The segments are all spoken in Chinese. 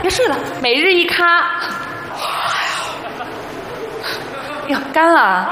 别睡了，每日一咖。哎呀，干了。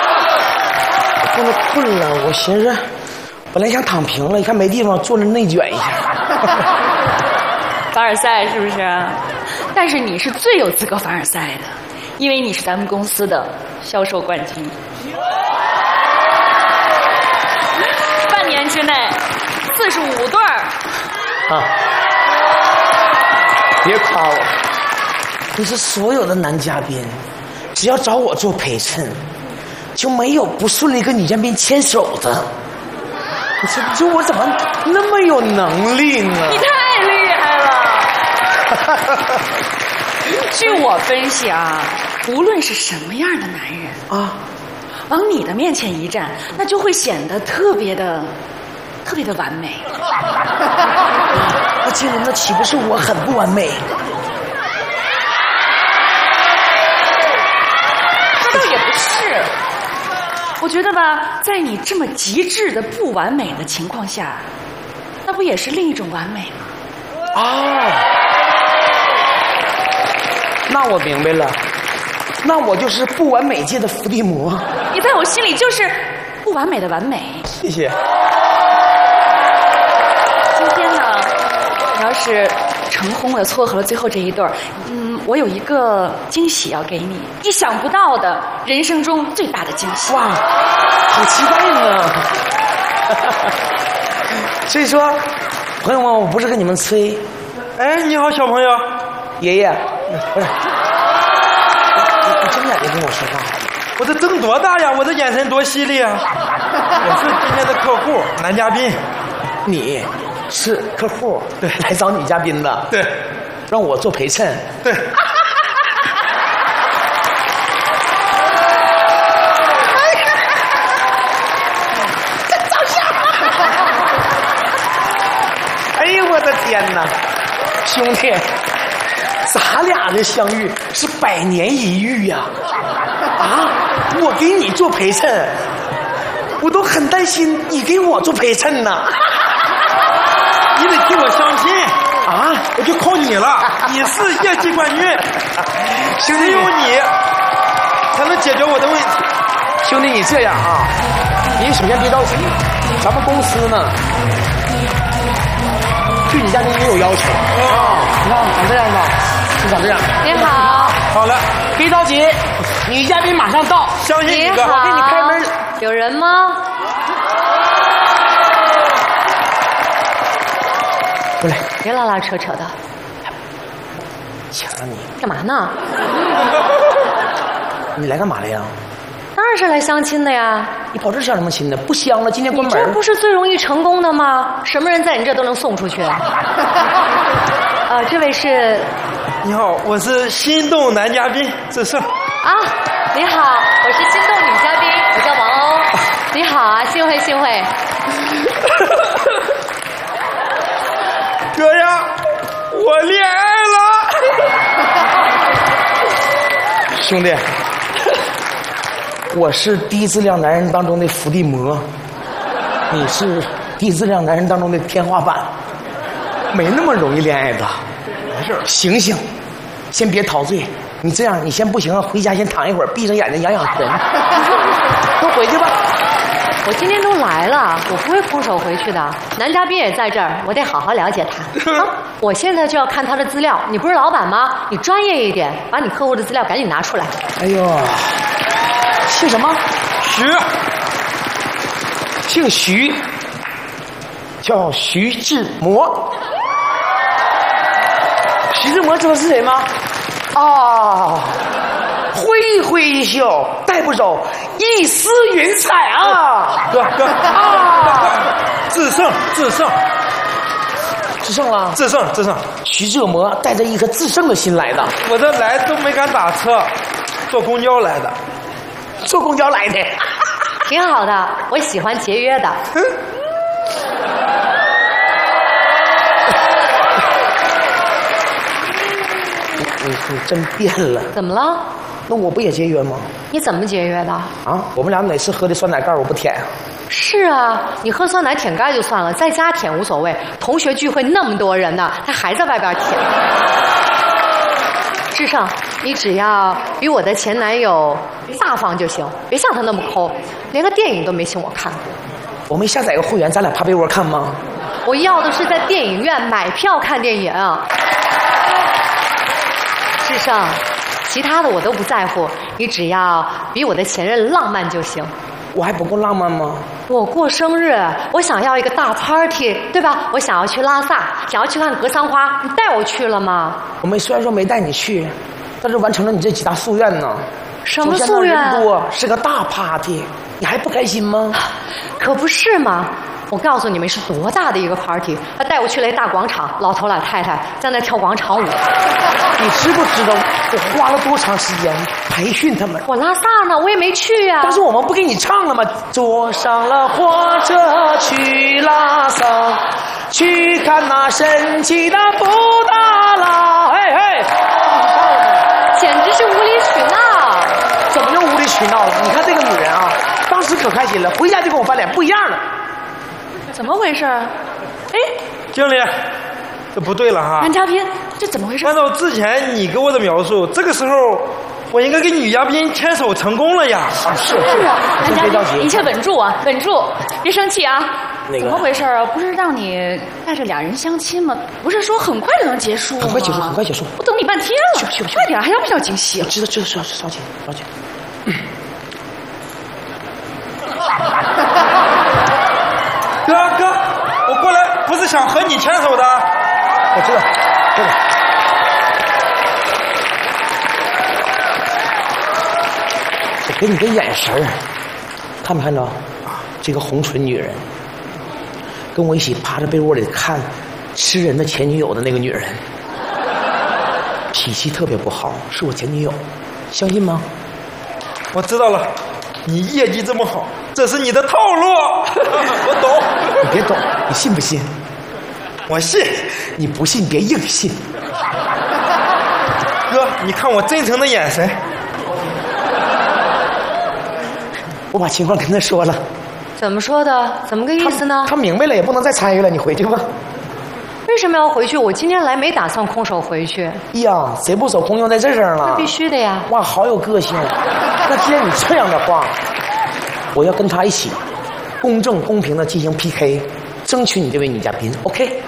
困了，我寻思，本来想躺平了，一看没地方，坐那内卷一下。 凡尔赛是不是？但是你是最有资格凡尔赛的，因为你是咱们公司的销售冠军。半年之内45对儿。 啊！别夸我，你是所有的男嘉宾，只要找我做陪衬，就没有不顺利跟女嘉宾牵手的。你说我怎么那么有能力呢？ 你太厉害了！据我分析啊，无论是什么样的男人啊， 往你的面前一站，那就会显得特别的完美。 那经理，那岂不是我很不完美？ 那倒也不是，我觉得吧，在你这么极致的不完美的情况下，那不也是另一种完美吗？ 啊，那我明白了，那我就是不完美界的伏地魔。 你在我心里就是不完美的完美。 谢谢。 今天呢，你要是成功了撮合了最后这一对儿，我有一个惊喜要给你，意想不到的人生中最大的惊喜。 哇，好期待呢！所以说，朋友们，我不是跟你们吹。 哎，你好，小朋友。 爷爷，不是，你睁眼睛跟我说话。 我这瞪多大呀？我这眼神多犀利啊！我是今天的客户，男嘉宾。 你是客户，对，来找女嘉宾的， 对， 让我做陪衬， 对。 哎呦我的天哪，兄弟，咱俩的相遇是100年一遇呀！啊，我给你做陪衬，我都很担心你给我做陪衬呢。 你得替我相亲啊！ 我就靠你了，你是业绩冠军， 兄弟， 只有你才能解决我的问题。 兄弟，你这样啊，你首先别着急，咱们公司呢对你家庭也有要求啊。你看长这样吧，就长这样。 您好， 好了， 别着急，女嘉宾马上到。 相信你的， 你好， 我给你开门。 有人吗？ 过来， 别拉拉扯扯的， 抢你干嘛呢？ 你来干嘛来呀？ 当然是来相亲的呀。 你跑这相什么亲呢？不香了，今天关门。 你这不是最容易成功的吗？什么人在你这都能送出去。这位是？ 你好，我是心动男嘉宾志胜。 啊，你好，我是心动女嘉宾，我叫王欧。你好啊，幸会幸会。 哥呀，我恋爱了！ 兄弟，我是低质量男人当中的伏地魔，你是低质量男人当中的天花板，没那么容易恋爱的。 没事， 醒醒，先别陶醉。你这样，你先不行啊，回家先躺一会儿，闭上眼睛养养神。都回去吧。 我今天都来了，我不会空手回去的。男嘉宾也在这儿，我得好好了解他。啊，我现在就要看他的资料。你不是老板吗？你专业一点，把你客户的资料赶紧拿出来。 哎呦，姓什么？ 徐， 姓徐，叫徐志摩。徐志摩知道是谁吗？啊，挥挥衣袖，带不走一丝云彩啊！ 哥啊！志胜， 制胜了， 志胜。 徐志摩带着一颗制胜的心来的。 我这来都没敢打车，坐公交来的。 坐公交来的， 挺好的，我喜欢节约的。 你真变了。 怎么了？ 那我不也节约吗？ 你怎么节约的？ 啊，我们俩每次喝的酸奶盖我不舔。 是啊，你喝酸奶舔盖就算了，在家舔无所谓。同学聚会那么多人呢，他还在外边舔。 志胜，你只要比我的前男友大方就行，别像他那么抠，连个电影都没请我看过。 我没下载个会员，咱俩趴被窝看吗？ 我要的是在电影院买票看电影。志胜，其他的我都不在乎，你只要比我的前任浪漫就行。 我还不够浪漫吗？ 我过生日，我想要一个大 party， 对吧？我想要去拉萨，想要去看格桑花，你带我去了吗？ 我虽然说没带你去，但是完成了你这几大夙愿呢。 什么夙愿？ 人多，是个大 party， 你还不开心吗？ 可不是嘛！我告诉你们是多大的一个 party， 他带我去了一大广场，老头老太太在那跳广场舞。 你知不知道我花了多长时间培训他们？ 我拉萨呢，我也没去呀。 但是我们不给你唱了吗？坐上了火车去拉萨，去看那神奇的布达拉。嘿嘿， 简直是无理取闹！ 怎么就无理取闹？你看这个女人啊，当时可开心了，回家就跟我翻脸，不一样了。 怎么回事？哎， 经理，这不对了哈！ 男嘉宾，这怎么回事？ 按照之前你给我的描述，这个时候我应该跟女嘉宾牵手成功了呀！ 是啊，男嘉别着急， 宾，一切稳住啊，稳住，别生气啊！ 那个怎么回事啊？不是让你带着俩人相亲吗？不是说很快就能结束吗？ 很快结束，很快结束。 我等你半天了，去，快点，还要不要惊喜？ 知道，稍紧。 哥，我过来不是想和你牵手的。 我知道，我给你个眼神儿，看没看着？这个红唇女人，跟我一起趴在被窝里看吃人的前女友的那个女人，脾气特别不好，是我前女友，相信吗？ 我知道了，你业绩这么好，这是你的套路。我懂。 你别懂，你信不信？ 我信。 你不信别硬信。 哥，你看我真诚的眼神。 我把情况跟他说了。 怎么说的？怎么个意思呢？ 他明白了，也不能再参与了，你回去吧。 为什么要回去？我今天来没打算空手回去。 呀，谁不守空用在这上了？ 必须的呀！ 哇，好有个性。那既然你这样的话，我要跟他一起公正公平的进行 PK， 争取你这位女嘉宾 ，OK？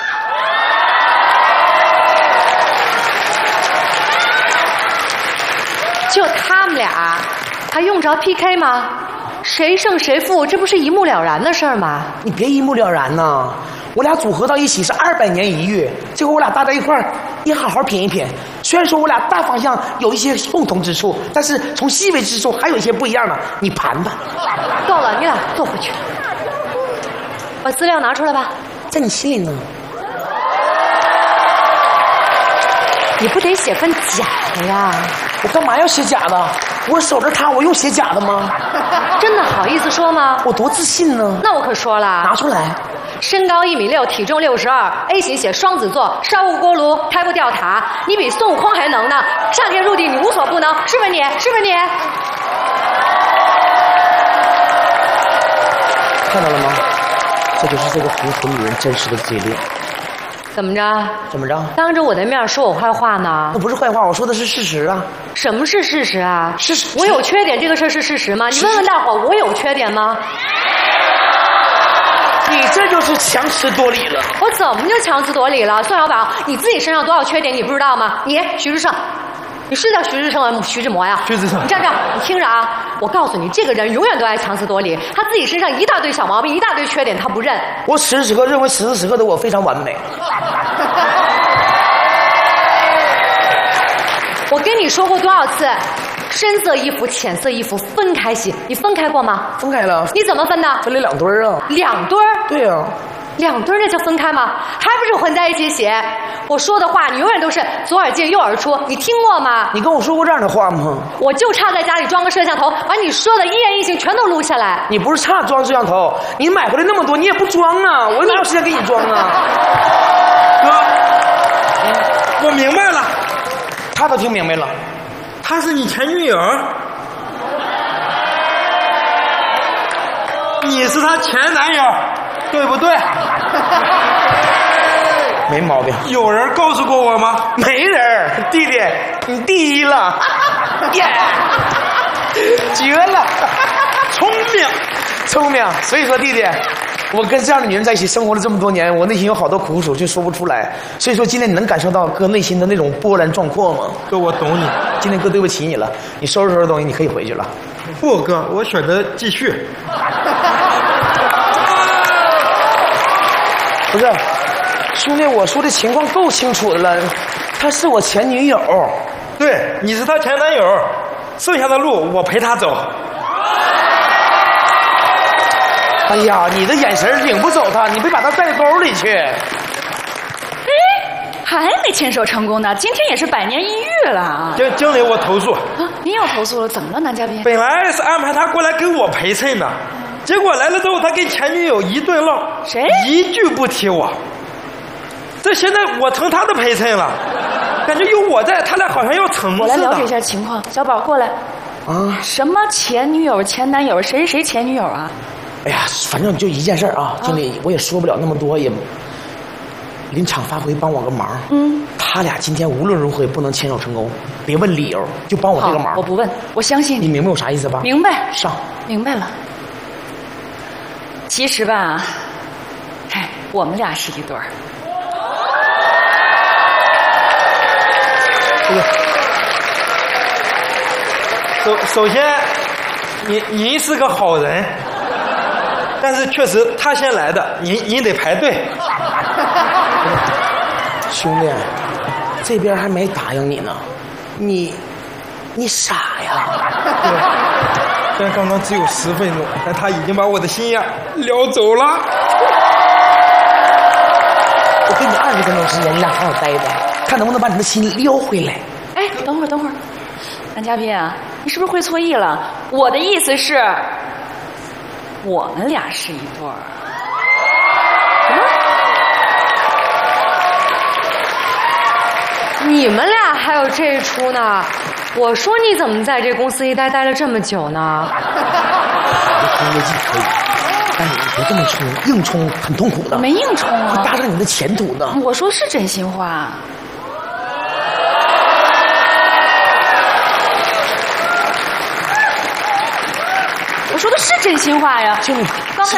就他们俩，还用着 PK 吗？谁胜谁负，这不是一目了然的事儿吗？ 你别一目了然呐！我俩组合到一起是200年一遇，结果我俩搭在一块儿，你好好品一品。虽然说我俩大方向有一些共同之处，但是从细微之处还有一些不一样的，你盘吧。 够了，你俩坐回去。把资料拿出来吧。 在你心里呢。 你不得写份假的呀？ 我干嘛要写假的？我守着他，我用写假的吗？ 真的好意思说吗？ 我多自信呢！ 那我可说了， 拿出来。 身高1.6米，体重62，A 型血双子座，烧过锅炉，开过吊塔，你比孙悟空还能呢！上天入地你无所不能，是不是你？是不是你？ 看到了吗？这就是这个红唇女人真实的嘴脸。 怎么着？ 怎么着？ 当着我的面说我坏话呢？ 那不是坏话，我说的是事实啊。 什么是事实啊？ 事实。 我有缺点，这个事儿是事实吗？你问问大伙，我有缺点吗？ 你这就是强词夺理了。 我怎么就强词夺理了？宋小宝，你自己身上多少缺点你不知道吗？你徐志胜，你是叫徐志胜啊？徐志摩呀？ 徐志胜， 你站这儿，你听着啊！我告诉你，这个人永远都爱强词夺理，他自己身上一大堆小毛病，一大堆缺点，他不认。 我此时此刻认为此时此刻的我非常完美。 我跟你说过多少次，深色衣服、浅色衣服分开洗，你分开过吗？ 分开了。 你怎么分的？ 分了2堆儿啊。 2堆儿？ 对呀、啊。 2堆儿那叫分开吗？还不是混在一起洗？我说的话你永远都是左耳进右耳出，你听过吗？ 你跟我说过这样的话吗？ 我就差在家里装个摄像头，把你说的一言一行全都录下来。 你不是差装摄像头，你买回来那么多，你也不装啊！我哪有时间给你装啊？ 哥，我明白了， 他都听明白了， 她是你前女友，你是她前男友，对不对？ 没毛病。 有人告诉过我吗？ 没人，弟弟，你第一了，耶，绝了， 聪明， 聪明。所以说，弟弟，我跟这样的女人在一起生活了这么多年，我内心有好多苦楚却说不出来。所以说，今天你能感受到哥内心的那种波澜壮阔吗？ 哥，我懂你。 今天哥对不起你了，你收拾收拾东西，你可以回去了。 不，哥，我选择继续。 不是，兄弟，我说的情况够清楚的了，她是我前女友。 对，你是他前男友，剩下的路我陪他走。 哎呀，你的眼神领不走她，你别把她带沟里去。 还没牵手成功呢，今天也是百年一遇了啊！ 经理，我投诉。 啊，您又投诉了？怎么了，男嘉宾？ 本来是安排他过来给我陪衬的，结果来了之后，他跟前女友一顿唠， 谁？ 一句不提我。这现在我成他的陪衬了，感觉有我在，他俩好像要成似的。 我来了解一下情况，小宝过来。 啊， 什么前女友、前男友？谁是谁前女友啊？ 哎呀，反正就一件事啊，经理，我也说不了那么多，也临场发挥，帮我个忙。他俩今天无论如何也不能牵手成功，别问理由，就帮我这个忙。 我不问，我相信你。 你明白我啥意思吧？ 明白。 上。 明白了。其实吧，哎，我们俩是一对儿。 首先，您是个好人，但是确实他先来的，您得排队。 兄弟，这边还没答应你呢，你傻呀？ 对，虽然刚刚只有10分钟，但他已经把我的心呀撩走了。 我给你20分钟时间，你俩好好待待，看能不能把你的心撩回来。 哎，等会儿，男嘉宾啊，你是不是会错意了？我的意思是，我们俩是一对儿。什么？ 你们俩还有这一出呢？我说你怎么在这公司一待了这么久呢？ 我冲业绩可以，但你别这么冲，硬冲很痛苦的。 没硬冲啊， 会搭上你的前途的。 我说是真心话。我说的是真心话呀， 经理， 刚才